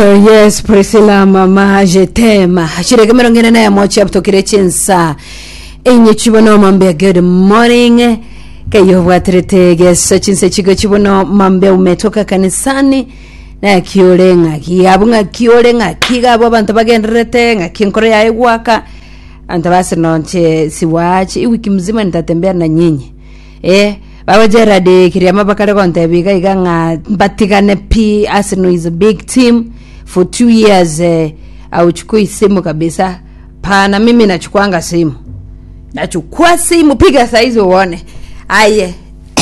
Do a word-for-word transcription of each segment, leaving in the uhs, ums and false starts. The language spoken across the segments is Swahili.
Oh yes, Priscilla mama je t'aime. Chireke merongena na ya mochi abutokire chinsa. Enye chibono mambe good morning. Kayo watrete geso chinse chigo chibono mambe umetoka kanisani na kiolenga kiyabunga kiolenga kigabo abantu bagenderete nga kinkore ya egwaka antabase nonche siwachi wiki mzima nitatembea na nyinyi. Eh Baba Gerard kiriyama bakare konte biga iganga batigane P Arsenal is a big team for two years eh, auchukui simu kabisa. Pana mimi nachukuanga simu. Nachukua simu piga saizi uone. Aye.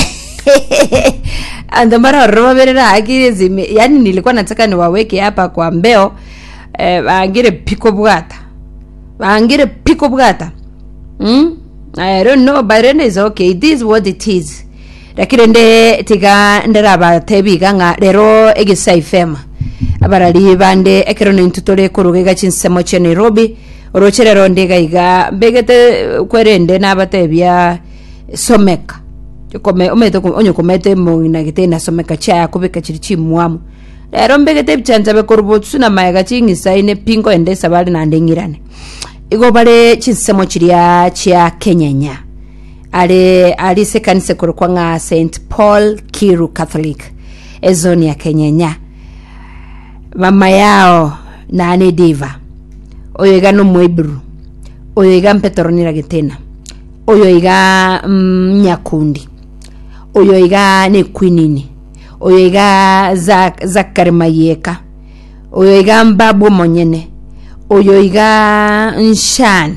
Andamara roba berera akiri zime. Yani nilikuwa nataka niwaweke hapa kwa mbeo eh, waangire piko bwata. Waangire piko bwata. Hmm? I don't know, but it is okay. It is what it is. Lakini nde tiga nderaba tebiga nga lero egisa ifema abarali bande ekero n'intutole kurugega chinsemo che Nairobi orocherero ndega iga begete kwerende n'abatebya someka kome ometo onyo komete mu inagite na someka cha kubeka chiri chimwamu lero mbegete bichanza bekorubotsu na mayaga chingisa ine pingo ende sabali na ndengirane igo bale chinsemo chiria cha Kenyanya ale ali sekanise kurukwa nga Saint Paul Kiru Catholic ezoni ya Kenyanya mama yao na ane diva oyo iga no mwebru oyo iga mpeteronira gitena oyo iga mm, nyakundi oyo iga ne kwinini oyo iga za Zakari Mayeka oyo iga mbabu monyene oyo iga nshani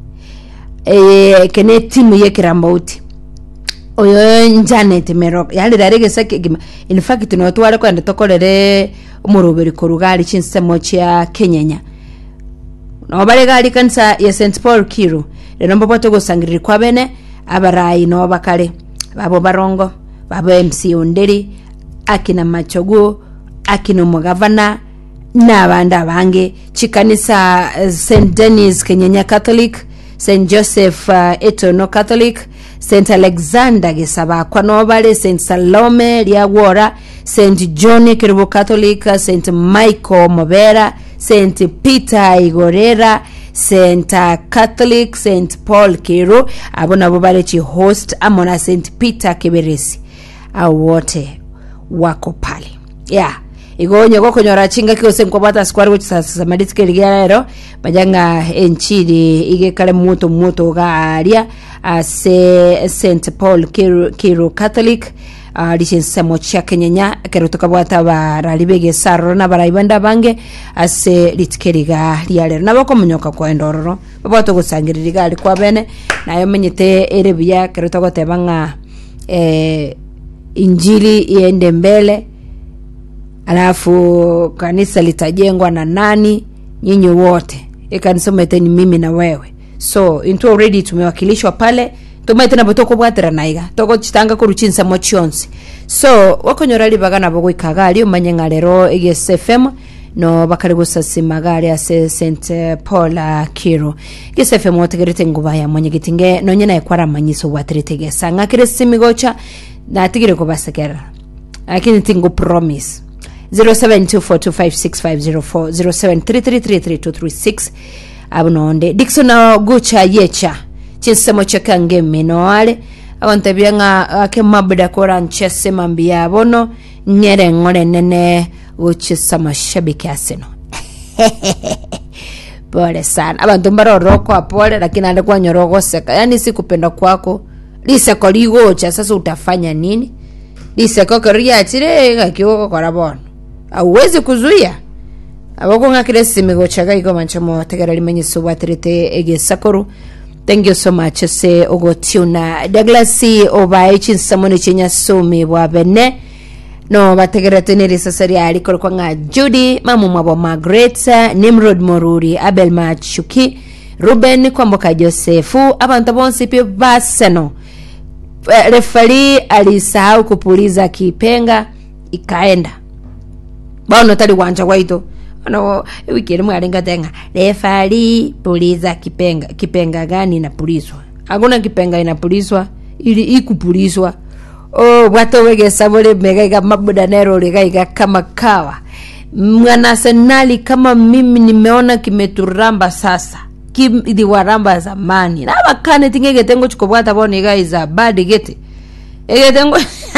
eh kene timu yekirambauti oyo Janet Merok yali darege sake in fact no twale kwanda tokolere umuruberi korugali chinsemo cha Kenyanya no bale gali kansa ya Saint Paul Kiru rero mbopoto gusangirira kwa bene abarayi no bakale babo barongo babo M C Onderi akina Machogo akina Mugavana n'abanda bange chikanisa uh, Saint Denis Kenyanya Catholic, Saint Joseph uh, Etono Catholic, Saint Alexander Gesaba Kwanobale, Saint Salome Liagwora, Saint John Kirubo Catholic, Saint Michael Mobera, Saint Peter Igorera, Saint uh, Catholic, Saint Paul Kiru, abona bobale chi host amona Saint Peter Kiberesi awote wako pale. Yeah. Igonye go konyora chinga kyose nkobata skwari go sasa maditike ligero bajanga enchiri ige kale muto muto ga aria ase Saint Paul Kiru, Kiru Catholic alishensa uh, mocha Kenyanya kerotoka bwata baralibege sarro na barayibanda bange ase litikeriga lialero nabako munyoka kwa endororo babato gusangiririga ali kwa bene nayo menyete erebiya kerotoka tebanga eh injili iende mbele. Alafu kanisa litajengwa na nani nyinyi wote ikanisa meteni mimi na wewe so into already tumewakilishwa pale tumete na botoko bwatera naiga toko chitanga ko ruchinsa mochionsi so wakonyorali bagana bogo ikagali umanyenga lero E S F M no bakari gusasi magari ase Saint Paul Kiru E S F M wotegerete ngubaya mwenye gitinge no nyina ekwara manyiso waterete sanga kiresimi gocha na tigire ko basakera akini tingo promise zero seven two four two five six five zero four zero seven three three three three two three six abunonde Dixon Gucha Yecha chinsemo chakange menoale awante byanga ake mabuda kora nchese mambia abono nyere ngore nene uchisa mashabiki aseno pole sana abantu mbaroroko apole lakini alikuwa nyorogo seka yani sikupenda kwako liseko ligocha sasa utafanya nini liseko koria chire ngakioko korabona awezi kuzuia abako ngakire simigochaga iko manchamo tegera limenye subatrete ege sakuru. Thank you so much se ogotuna Douglas obaye chinsamone chinya sumi bwa bene no bategera teneri sasari ali korwa nga Judy mamu mwabo Margaret Nimrod Moruri Abel Machuki Ruben Kwamboka Josefu abantu bonse pe baseno refari alisahau kupuliza kipenga ikaenda bono tali wanja waito ano wikiri mwalenga tenga refari puliza kipenga kipenga gani na pulizwa hakuna kipenga inapulizwa ili ikupulizwa oh wato wege sabole mega mabuda nero lega kama kawa mwana Arsenali kama mimi nimeona kimeturamba sasa. Kim waramba zamani. Na bakane tingege tengo chikobwata bone guys a bad gete. Ege tengo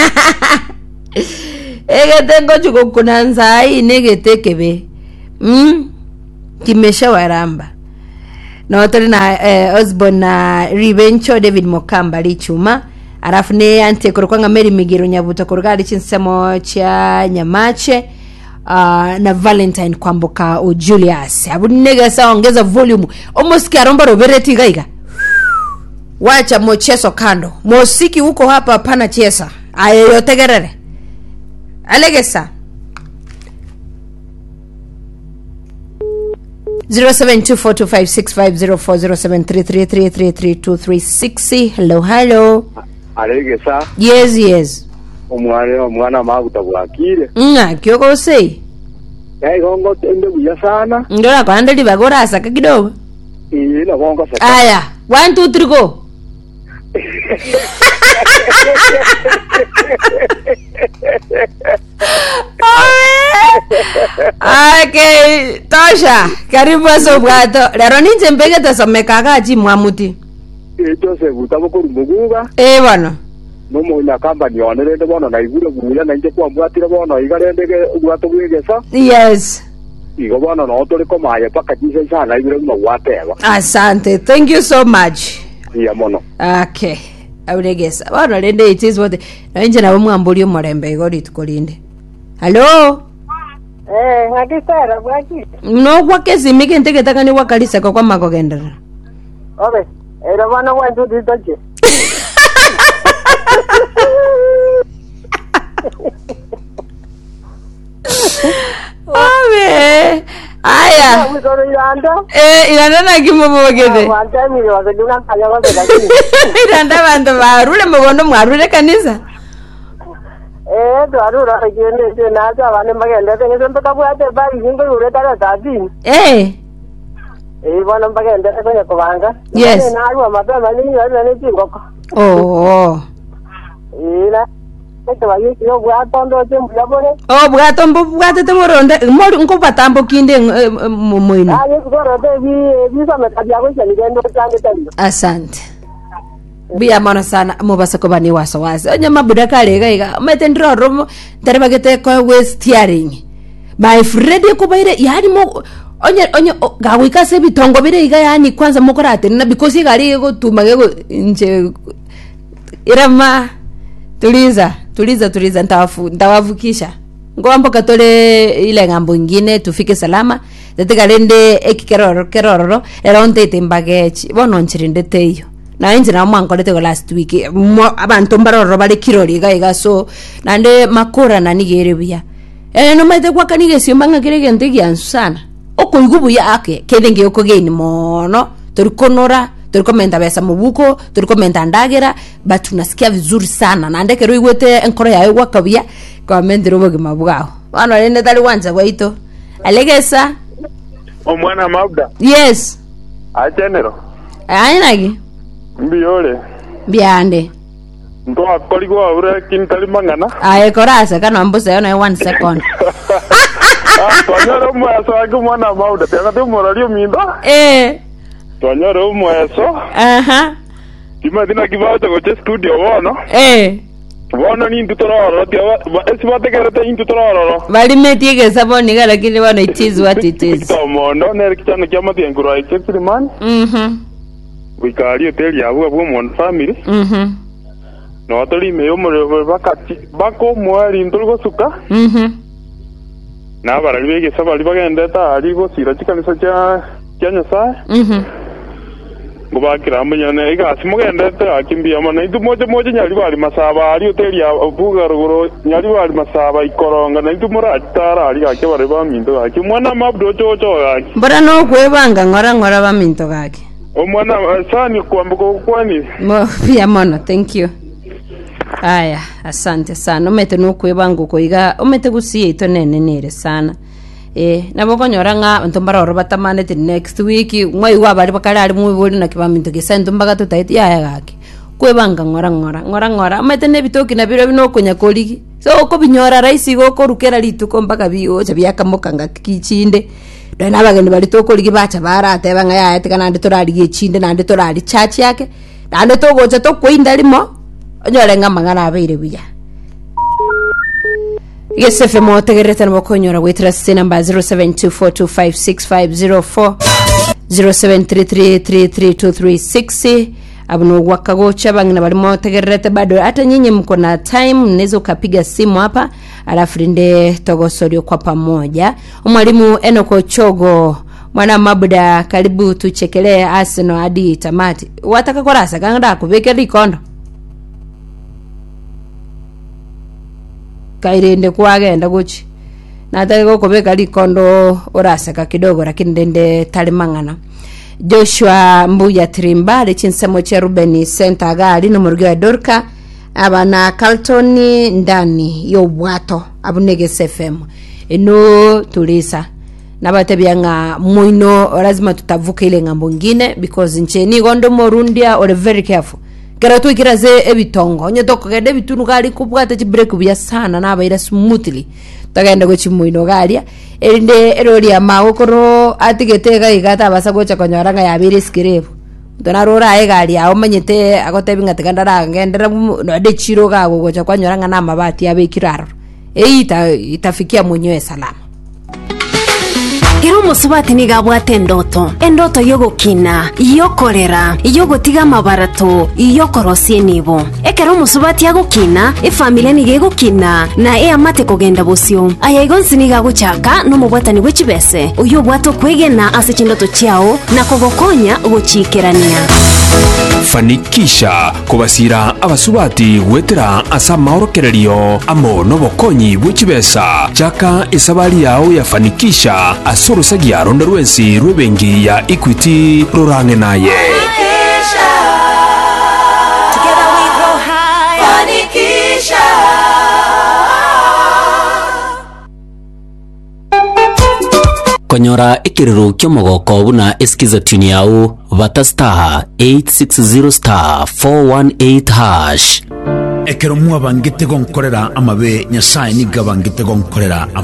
Ege tengo chukokunanza ai negete kebe. Mm? Kimesha waramba. Na otoli na eh, Osborne na Rivencho David Mokamba lichuma. Arafu ne ante kurukwanga Mary Migiro Nyabuto kurugari chinsemo cha Nyamache. Uh, na Valentine kwamboka o Julius abunega sa ongeza volume almost kiaromba robereti gaiga wacha mocheso kando mosiki huko hapa hapana chesa ayotegerere alegesa zero seven two four two five six five zero four zero seven three three three three three two three six. Hello hello alegesa. Yes yes Omwana omwana maguta gwakire. Nga kyoko sei. Yai gongo tende buya sana. Ndora kwande libagora asaka kidogo. Eh na gongo saka. Aya, one two three go. Okay, Tosha, karibu aso bwato. Lero ninje mbege tasomeka gaji mwamuti. Eh Jose butabo ko rubuga. Eh bana. No mo na company onerende bono na igure buya na nje kwa mbwatire bono igarendege bwato bwegesa. Yes. Igo bono no tole ko maye paka jise sana igure mo wateba. Asante. Thank you so much. Yeah mono. Okay. Awulegesa. Bono lende it is what na nje na mwambuli omorembe igori tukolinde. Hello. Eh, ngadisera bwaki. No kwakezi mike nteke takani wakalisa kwa makogendera. Okay. Era bana wantu ditoje. Ave. Aya. Eh, iranda na kimobogede. Wanta mi wazo dunga kaya wazo dagi. Iranda bantu barule mugondo mwarule kanisa. Eh, darura agene de naza bane magenda de ngembe kabwate bari hingo ure tara dadi. Eh. Eh, bana magenda de ko banga. Yes. Na ruwa mabema ni yana ne jingoko. Oh. Ila Oh, bwato mbo bwato te moronde mori nko batambo kinde moino. Asante. Bia mana sana mo basa ko bani waso waso. Onya mabuda kale gaiga. Mete ndro romo tereba gete ko waste steering. My friend ko baire yani mo onya onya gawika se bitongo bire iga yani kwanza mokora atena because igari go tumage go nje irama tuliza tuliza tuliza ntawafu ntawavukisha ngombo katole ile ngambo nyingine tufike salama tetekalende ekikeroro keroro eronte tembagechi bono nchirinde teyo na inje na mwankolete ko last week abantu mbaroro bale kirori gaiga so nande makora na nigere bia eh no mate kwa kanige simbanga kirege ntegi ansana okoigubu yake kedenge okogeni mono turikonora tulikomenda besa mubuko tulikomenda ndagera but tunasikia vizuri sana na ndeke roigwete enkoro yawe wakabia kwa mendero bogima bwao bana lende tali wanza waito alegesa Omwana mabda. Yes Achenero. Ainagi Mbiole. Biande Ndo akoligwa ure kintali mangana. Aye korasa kana mbusa yona one second. Twanyoro mweso agumwana mabda tena tumoralio mindo. Eh Twanyoro mweso. Aha. Kima dina kibao cha studio wono. Eh. Wono ni ntutororo tia esi bategerete intutororo. Bali metiege saboni gara kile wana it is what it is. Tomondo ne kichano kya matienguro ikesiriman. Mhm. Wikali hotel yabo abo mon family. Mhm. No atoli meyo mo bakati bako mwari ndulgo suka. Mhm. Na barabege sabali bagenda ta aligo sira chikanisa cha cyanya sa. Mhm. Ngubakira amanyane iga simugenda ta akimbia mana itu moja moja nyali bali masaba ali hotel ya buga ruguro nyali bali masaba ikoronga na itu mura tara ali ake bare ba mindo ake mwana mabdo chocho ake Mbona no kwebanga ngora ngora ba minto gake. O mwana sani kwambuko kwani Mo pia mono, thank you. Aya, asante sana. Umete no kwebanga koiga, umete gusiye ito nene nere sana. Eh, naboko nyora nga ntombara oro batamane the next week ngwai wa bali bakala ali mu boli na kibaminto ke sento mbaga to taiti ya gake. Kwebanga ngora ngora, ngora ngora. Umete ne bitoki na biro bino konya koliki. so ko binyora raisi go ko rukera lituko mpaka biyo chabiyaka mokanga kichinde dana abageni bali to ko ligi bacha barate banga ya ate kana ndito rali gichinde na ndito rali chachi yake na ndito gocha to kwinda limo onyore ngamangana abeire buya. Yes, F M otegerete no konyora wetera number zero seven two four two five six five zero four zero seven three three three three two three six. Abuno wakagocha bangina bali motegerete bado hata nyinyi mko na time mnaweza kupiga simu hapa alafu rinde togosorio kwa pamoja. Mwalimu Enoko Chogo mwana mabuda karibu tuchekelee Arsenal hadi tamati. Wataka korasa kanga kubeke likondo. Kairende kuagenda guchi nataka kubeka likondo orasaka kidogo lakini ndende talimangana. Joshua Mbuya Trimba lechinsemo cha Ruben Center gali no murugya Dorka abana Carlton ndani yo bwato abunege F M eno tulisa nabatebyanga muino lazima tutavuka ile ngambo ngine because ncheni gondo morundia or very careful kera tu kiraze ebitongo onye tokogede bitunu gali kubwata chi break bya sana nabaira smoothly tagaenda go chimuino galia ende eroria magokoro atigetega igata basa gocha konyoranga yabire skirebo donarora egali aho manyete agotebinga tegandara ngendera no de chiro gago gocha konyoranga na mabati abekiraro eita itafikia mwenyewe salama. Kero musubati ni gabwate ndoto endoto yogokina yokorera yogotiga mabarato yokorosie nibo ekero musubati yagokina e familia ni gegokina na e amate kogenda bosio aya igonsi ni gaguchaka no mubwatani bwechibese uyo bwato kwegena ase chindoto chiao na kogokonya gochikerania. Fanikisha kubasira abasubati gwetera asa maorokererio amo nobokonyi bwechibesa chaka isabali yao ya Fanikisha asorosagia ronda rwensi rwebengi ya Equity rorange naye. Konyora ikiriro kyomogoko buna eskiza tuni yao vata star eight six zero star four one eight hash. Ekero muwa bangite gonkorera amabe nyasaye ni gabangite gonkorera